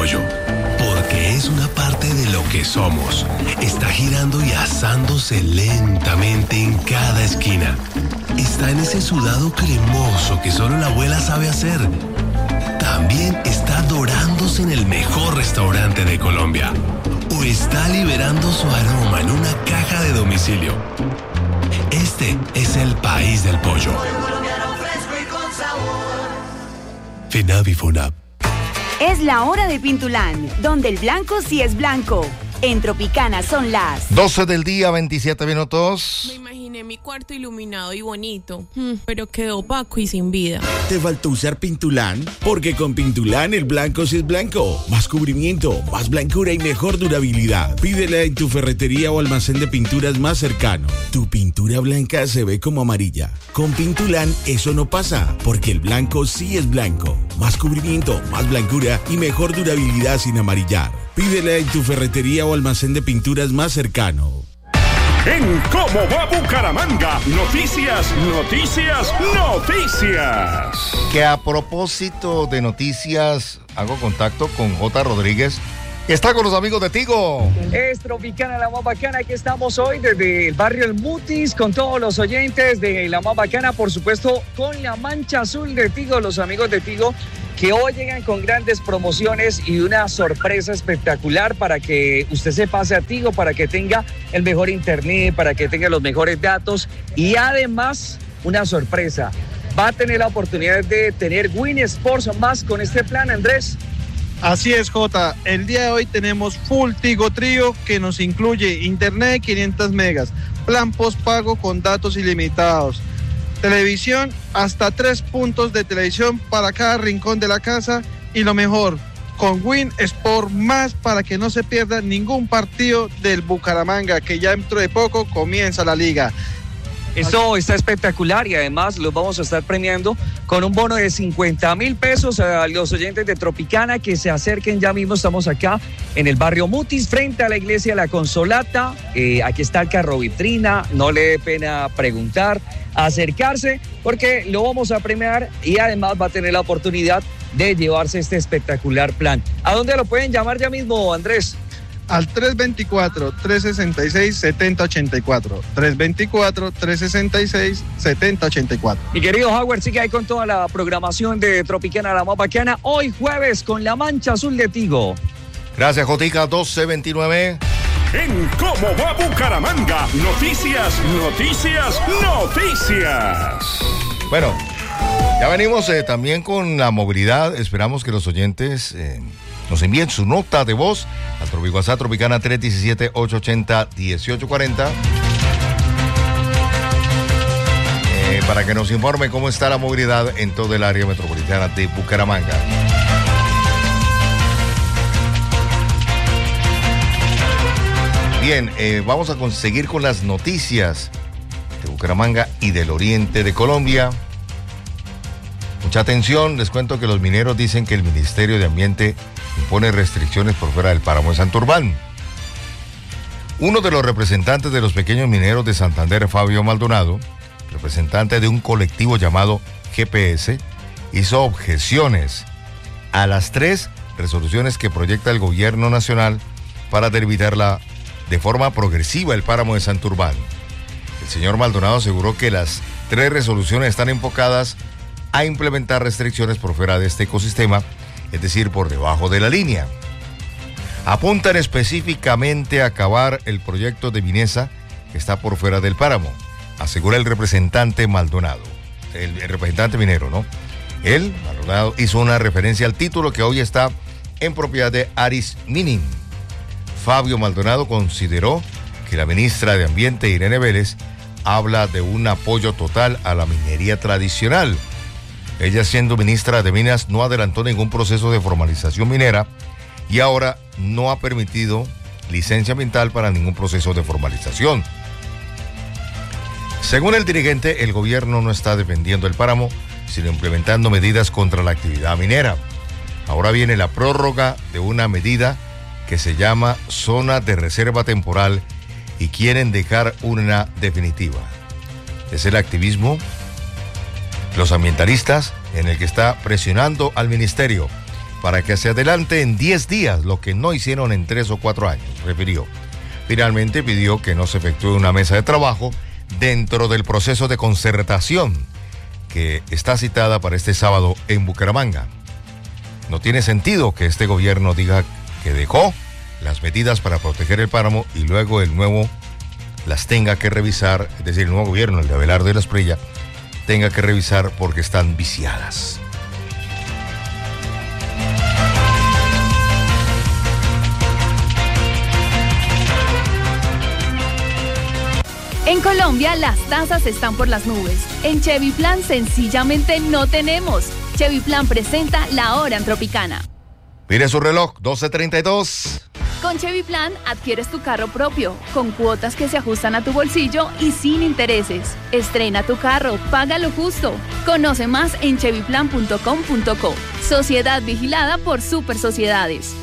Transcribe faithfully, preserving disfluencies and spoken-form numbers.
pollo. Porque es una parte de lo que somos. Está girando y asándose lentamente en cada esquina. Está en ese sudado cremoso que solo la abuela sabe hacer. También está dorándose en el mejor restaurante de Colombia. O está liberando su aroma en una caja de domicilio. Este es el país del pollo. FENAVI FONAP. Es la hora de Pintulán, donde el blanco sí es blanco. En Tropicana son las doce del día, veintisiete minutos. Me imaginé mi cuarto iluminado y bonito, pero quedó opaco y sin vida. ¿Te faltó usar Pintulán? Porque con Pintulán el blanco sí es blanco. Más cubrimiento, más blancura y mejor durabilidad. Pídela en tu ferretería o almacén de pinturas más cercano. Tu pintura blanca se ve como amarilla. Con Pintulán eso no pasa, porque el blanco sí es blanco. Más cubrimiento, más blancura y mejor durabilidad sin amarillar. Pídela en tu ferretería o almacén de pinturas más cercano. En ¿Cómo va Bucaramanga? Noticias, noticias, noticias. Que a propósito de noticias, hago contacto con J. Rodríguez, que está con los amigos de Tigo. Es Tropicana, la más bacana. Aquí estamos hoy desde el barrio El Mutis con todos los oyentes de la más bacana, por supuesto, con la mancha azul de Tigo, los amigos de Tigo, que hoy llegan con grandes promociones y una sorpresa espectacular para que usted se pase a Tigo, para que tenga el mejor internet, para que tenga los mejores datos y además una sorpresa. Va a tener la oportunidad de tener Win Sports más con este plan, Andrés. Así es, Jota. El día de hoy tenemos Full Tigo Trío, que nos incluye internet quinientos megas, plan postpago con datos ilimitados, televisión, hasta tres puntos de televisión para cada rincón de la casa y lo mejor, con Win Sport más para que no se pierda ningún partido del Bucaramanga, que ya dentro de poco comienza la liga. Esto está espectacular y además los vamos a estar premiando con un bono de cincuenta mil pesos a los oyentes de Tropicana que se acerquen ya mismo. Estamos acá en el barrio Mutis, frente a la iglesia La Consolata. Eh, aquí está el carro vitrina, no le dé pena preguntar, acercarse, porque lo vamos a premiar y además va a tener la oportunidad de llevarse este espectacular plan. ¿A dónde lo pueden llamar ya mismo, Andrés? Al tres veinticuatro, trescientos sesenta y seis, setenta ochenta y cuatro. tres veinticuatro, trescientos sesenta y seis, setenta ochenta y cuatro. Mi querido Howard, sigue ahí con toda la programación de Tropicana, la más bacana. Hoy jueves con la mancha azul de Tigo. Gracias, Jotica. doce veintinueve. En ¿Cómo va Bucaramanga? Noticias, noticias, noticias. Bueno, ya venimos eh, también con la movilidad. Esperamos que los oyentes eh, nos envíen su nota de voz al Tropic Tropicana tres uno siete, ocho ocho cero, uno ocho cuatro cero eh, para que nos informe cómo está la movilidad en todo el área metropolitana de Bucaramanga. Bien, eh, vamos a conseguir con las noticias de Bucaramanga y del oriente de Colombia. Mucha atención, les cuento que los mineros dicen que el Ministerio de Ambiente impone restricciones por fuera del páramo de Santurbán. Uno de los representantes de los pequeños mineros de Santander, Fabio Maldonado, representante de un colectivo llamado G P S, hizo objeciones a las tres resoluciones que proyecta el gobierno nacional para delimitar la de forma progresiva el páramo de Santurbán. El señor Maldonado aseguró que las tres resoluciones están enfocadas a implementar restricciones por fuera de este ecosistema, es decir, por debajo de la línea. Apuntan específicamente a acabar el proyecto de Minesa que está por fuera del páramo, asegura el representante Maldonado, el, el representante minero, ¿no? Él, Maldonado, hizo una referencia al título que hoy está en propiedad de Aris Mining. Fabio Maldonado consideró que la ministra de Ambiente, Irene Vélez, habla de un apoyo total a la minería tradicional. Ella, siendo ministra de Minas, no adelantó ningún proceso de formalización minera y ahora no ha permitido licencia ambiental para ningún proceso de formalización. Según el dirigente, el gobierno no está defendiendo el páramo, sino implementando medidas contra la actividad minera. Ahora viene la prórroga de una medida que se llama zona de reserva temporal y quieren dejar una definitiva. Es el activismo, los ambientalistas, en el que está presionando al ministerio. para que se adelante en diez días lo que no hicieron en tres o cuatro años, refirió. Finalmente pidió que no se efectúe una mesa de trabajo dentro del proceso de concertación que está citada para este sábado en Bucaramanga. No tiene sentido que este gobierno diga que dejó las medidas para proteger el páramo y luego el nuevo las tenga que revisar, es decir, el nuevo gobierno, el de Abelardo y Las Prilla, tenga que revisar porque están viciadas. En Colombia las tasas están por las nubes. En Chevy Plan sencillamente no tenemos. Chevy Plan presenta la hora en Tropicana. Mire su reloj, doce treinta y dos. Con Chevy Plan adquieres tu carro propio, con cuotas que se ajustan a tu bolsillo y sin intereses. Estrena tu carro, paga lo justo. Conoce más en chevy plan punto com punto co. Sociedad vigilada por Super Sociedades.